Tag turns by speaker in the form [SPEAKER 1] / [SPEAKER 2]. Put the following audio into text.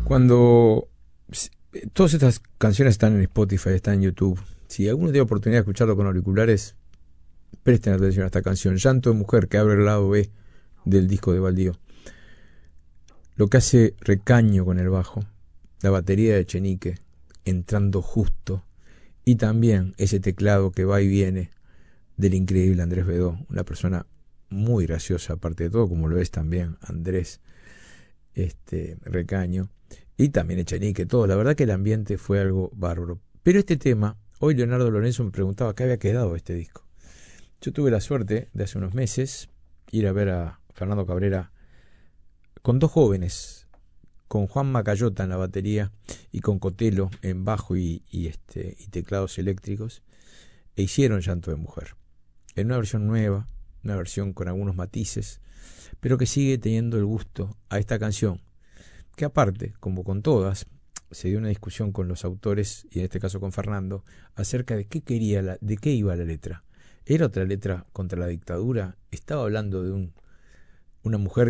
[SPEAKER 1] Cuando todas estas canciones están en Spotify, están en YouTube, si alguno tiene oportunidad de escucharlo con auriculares, presten atención a esta canción, Llanto de Mujer, que abre el lado B del disco de Baldío. Lo que hace Recaño con el bajo, la batería de Echenique entrando justo, y también ese teclado que va y viene del increíble Andrés Bedó, una persona muy graciosa, aparte de todo, como lo es también Andrés Recaño, y también Echenique, todo. La verdad que el ambiente fue algo bárbaro. Pero este tema, hoy Leonardo Lorenzo me preguntaba qué había quedado este disco. Yo tuve la suerte de hace unos meses ir a ver a Fernando Cabrera con dos jóvenes, con Juan Macayota en la batería y con Cotelo en bajo y teclados eléctricos, e hicieron Llanto de Mujer en una versión nueva, una versión con algunos matices, pero que sigue teniendo el gusto a esta canción, que aparte, como con todas, se dio una discusión con los autores, y en este caso con Fernando, acerca de de qué iba la letra. ¿Era otra letra contra la dictadura? ¿Estaba hablando de una mujer